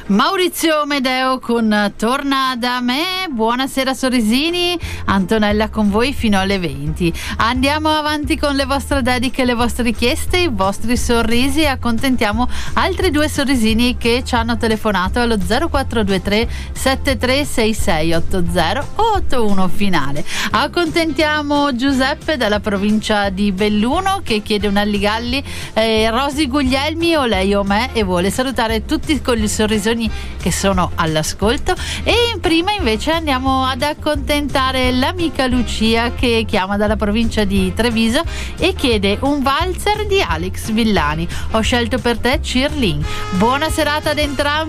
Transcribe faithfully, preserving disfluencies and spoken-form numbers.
Maurizio Medeo con Torna da me. Buonasera sorrisini, Antonella con voi fino alle venti. Andiamo avanti con le vostre dediche, le vostre richieste, i vostri sorrisi e accontentiamo altri due sorrisini che ci hanno telefonato allo zero quattro due tre sette tre sei sei otto zero otto uno finale. Accontentiamo Giuseppe dalla provincia di Belluno che chiede un Alligalli, eh, Rosy Guglielmi o lei o me, e vuole salutare tutti con gli sorrisoni che sono all'ascolto. E prima invece andiamo ad accontentare l'amica Lucia che chiama dalla provincia di Treviso e chiede un valzer di Alex Villani. Ho scelto per te Cirlin. Buona serata ad entrambi.